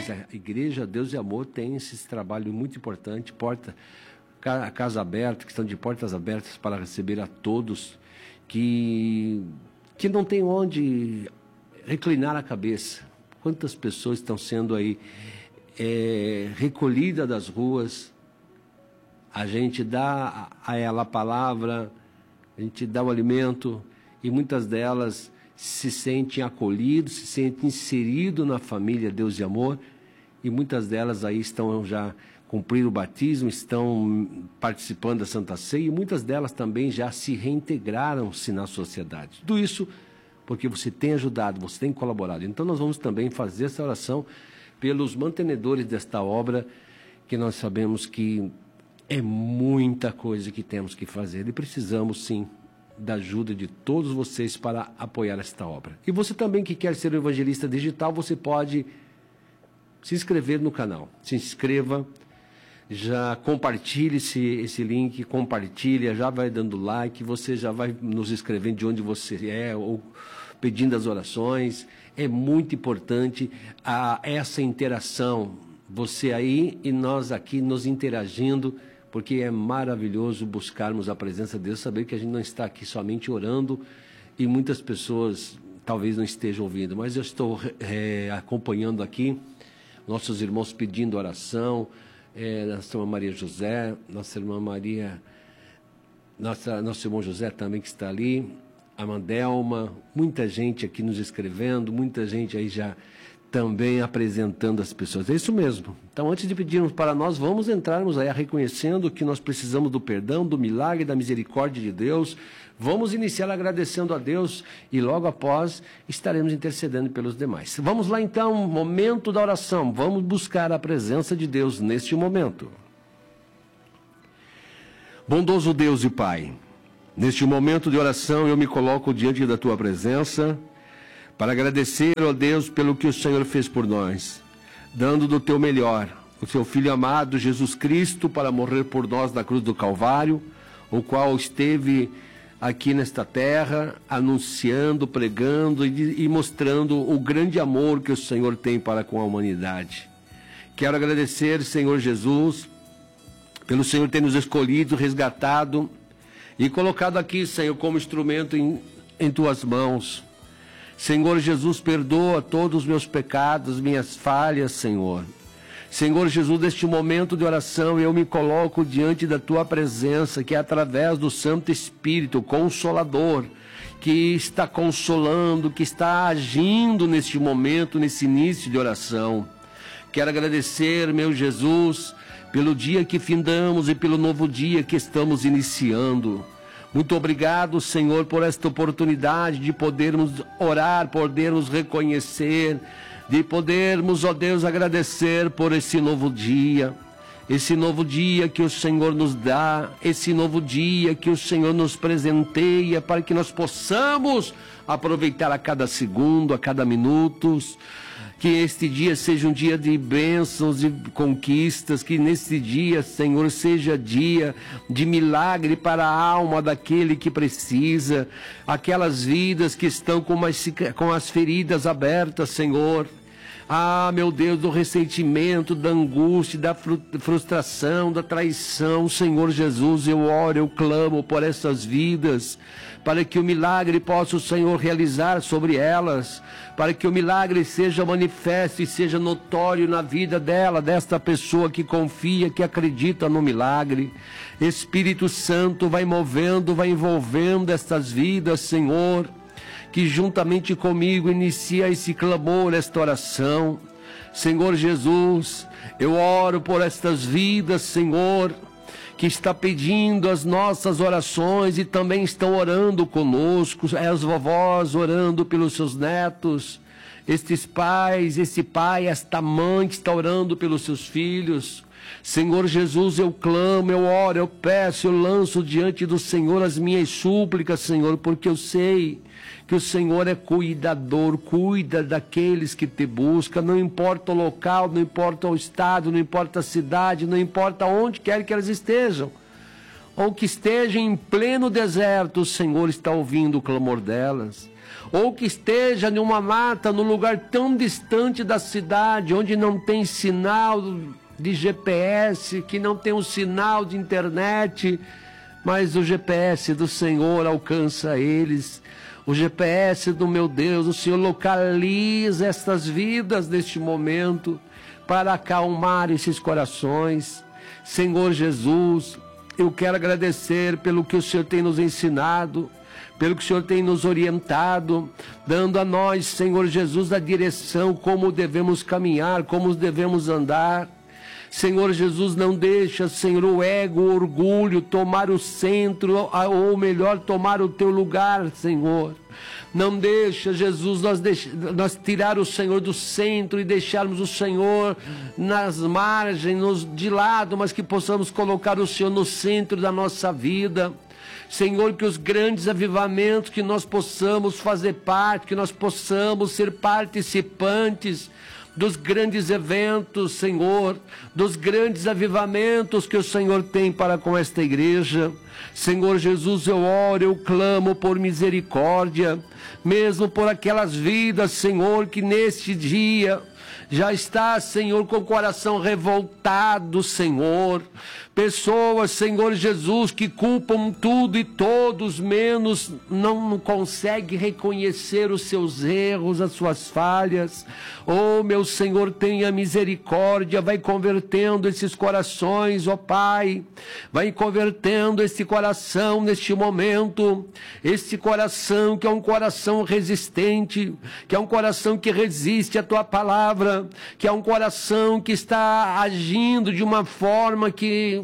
mas a Igreja Deus e Amor tem esse trabalho muito importante, casa aberta, que estão de portas abertas para receber a todos que não tem onde reclinar a cabeça. Quantas pessoas estão sendo aí recolhidas das ruas, a gente dá a ela a palavra, a gente dá o alimento, e muitas delas se sentem acolhidas, se sentem inseridas na família Deus e Amor, e muitas delas aí estão já cumprindo o batismo, estão participando da Santa Ceia, e muitas delas também já se reintegraram-se na sociedade. Tudo isso porque você tem ajudado, você tem colaborado. Então nós vamos também fazer essa oração pelos mantenedores desta obra, que nós sabemos que é muita coisa que temos que fazer, e precisamos sim da ajuda de todos vocês para apoiar esta obra. E você também que quer ser um evangelista digital, você pode se inscrever no canal. Se inscreva, já compartilhe esse link, compartilha, já vai dando like, você já vai nos escrevendo de onde você é, ou pedindo as orações. É muito importante essa interação, você aí e nós aqui nos interagindo, porque é maravilhoso buscarmos a presença de Deus, saber que a gente não está aqui somente orando, e muitas pessoas talvez não estejam ouvindo, mas eu estou acompanhando aqui nossos irmãos pedindo oração, nossa irmã Maria José, nossa irmã Maria, nosso irmão José também que está ali, a Mandelma, muita gente aqui nos escrevendo, muita gente aí já também apresentando as pessoas. É isso mesmo. Então, antes de pedirmos para nós, vamos entrarmos aí reconhecendo que nós precisamos do perdão, do milagre, da misericórdia de Deus. Vamos iniciar agradecendo a Deus e logo após estaremos intercedendo pelos demais. Vamos lá então, momento da oração. Vamos buscar a presença de Deus neste momento. Bondoso Deus e Pai, neste momento de oração eu me coloco diante da Tua presença, para agradecer, ó Deus, pelo que o Senhor fez por nós, dando do Teu melhor, o Seu Filho amado, Jesus Cristo, para morrer por nós na cruz do Calvário, o qual esteve aqui nesta terra, anunciando, pregando e mostrando o grande amor que o Senhor tem para com a humanidade. Quero agradecer, Senhor Jesus, pelo Senhor ter nos escolhido, resgatado e colocado aqui, Senhor, como instrumento em Tuas mãos. Senhor Jesus, perdoa todos os meus pecados, minhas falhas, Senhor. Senhor Jesus, neste momento de oração, eu me coloco diante da Tua presença, que é através do Santo Espírito Consolador, que está consolando, que está agindo neste momento, nesse início de oração. Quero agradecer, meu Jesus, pelo dia que findamos e pelo novo dia que estamos iniciando. Muito obrigado, Senhor, por esta oportunidade de podermos orar, podermos reconhecer, de podermos, ó Deus, agradecer por esse novo dia que o Senhor nos dá, esse novo dia que o Senhor nos presenteia, para que nós possamos aproveitar a cada segundo, a cada minuto. Que este dia seja um dia de bênçãos e conquistas, que nesse dia, Senhor, seja dia de milagre para a alma daquele que precisa, aquelas vidas que estão com as feridas abertas, Senhor. Ah, meu Deus, do ressentimento, da angústia, da frustração, da traição, Senhor Jesus, eu oro, eu clamo por essas vidas, para que o milagre possa o Senhor realizar sobre elas, para que o milagre seja manifesto e seja notório na vida desta pessoa que confia, que acredita no milagre. Espírito Santo, vai movendo, vai envolvendo estas vidas, Senhor, que juntamente comigo inicia esse clamor, esta oração. Senhor Jesus, eu oro por estas vidas, Senhor, que está pedindo as nossas orações e também estão orando conosco, as vovós orando pelos seus netos, estes pais, esse pai, esta mãe que está orando pelos seus filhos. Senhor Jesus, eu clamo, eu oro, eu peço, eu lanço diante do Senhor as minhas súplicas, Senhor, porque eu sei que o Senhor é cuidador, cuida daqueles que te buscam, não importa o local, não importa o estado, não importa a cidade, não importa onde quer que elas estejam. ou que esteja em pleno deserto, o Senhor está ouvindo o clamor delas. Ou que esteja numa mata, num lugar tão distante da cidade, onde não tem sinal de GPS, que não tem um sinal de internet, mas o GPS do Senhor alcança eles. O GPS do meu Deus, o Senhor localiza estas vidas neste momento para acalmar esses corações. Senhor Jesus, eu quero agradecer pelo que o Senhor tem nos ensinado, pelo que o Senhor tem nos orientado, dando a nós, Senhor Jesus, a direção, como devemos caminhar, como devemos andar. Senhor Jesus, não deixa, Senhor, o ego, o orgulho tomar o centro, ou melhor, tomar o teu lugar, Senhor. Não deixa, Jesus, nós tirar o Senhor do centro e deixarmos o Senhor nas margens, de lado, mas que possamos colocar o Senhor no centro da nossa vida. Senhor, que os grandes avivamentos, que nós possamos fazer parte, que nós possamos ser participantes dos grandes eventos, Senhor, dos grandes avivamentos que o Senhor tem para com esta igreja. Senhor Jesus, eu oro, eu clamo por misericórdia, mesmo por aquelas vidas, Senhor, que neste dia já está, Senhor, com o coração revoltado, Senhor. Pessoas, Senhor Jesus, que culpam tudo e todos, menos não conseguem reconhecer os seus erros, as suas falhas. Oh, meu Senhor, tenha misericórdia, vai convertendo esses corações, ó Pai. Vai convertendo esse coração neste momento. Esse coração que é um coração resistente, que é um coração que resiste à Tua palavra, que é um coração que está agindo de uma forma que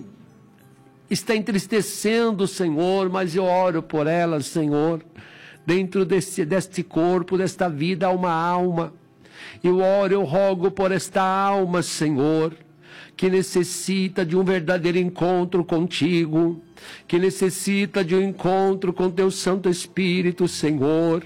está entristecendo o Senhor, mas eu oro por elas, Senhor. Dentro deste corpo, desta vida, há uma alma. Eu oro, eu rogo por esta alma, Senhor, que necessita de um verdadeiro encontro contigo, que necessita de um encontro com Teu Santo Espírito, Senhor.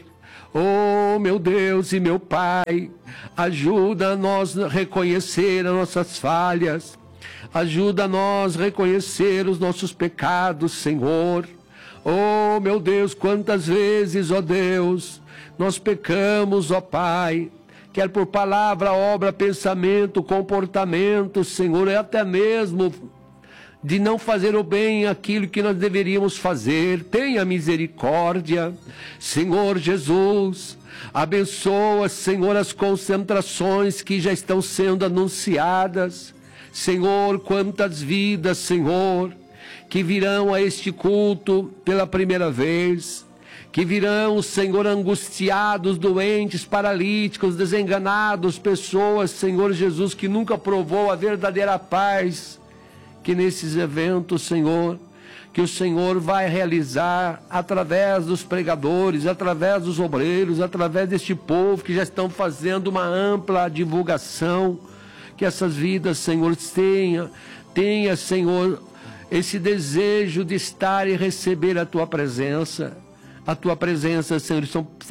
Oh, meu Deus e meu Pai, ajuda a nós a reconhecer as nossas falhas, ajuda a nós a reconhecer os nossos pecados, Senhor. Oh, meu Deus, quantas vezes, ó Deus, nós pecamos, ó Pai, quer por palavra, obra, pensamento, comportamento, Senhor, e até mesmo de não fazer o bem, aquilo que nós deveríamos fazer. Tenha misericórdia, Senhor Jesus. Abençoa, Senhor, as concentrações que já estão sendo anunciadas. Senhor, quantas vidas, Senhor, que virão a este culto pela primeira vez, que virão, Senhor, angustiados, doentes, paralíticos, desenganados, pessoas, Senhor Jesus, que nunca provou a verdadeira paz, que nesses eventos, Senhor, que o Senhor vai realizar através dos pregadores, através dos obreiros, através deste povo que já estão fazendo uma ampla divulgação, que essas vidas, Senhor, tenha, Senhor, esse desejo de estar e receber a Tua presença. A Tua presença, Senhor,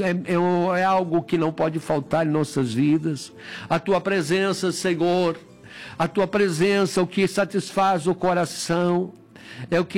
é algo que não pode faltar em nossas vidas. A Tua presença, Senhor, a Tua presença, o que satisfaz o coração, é o que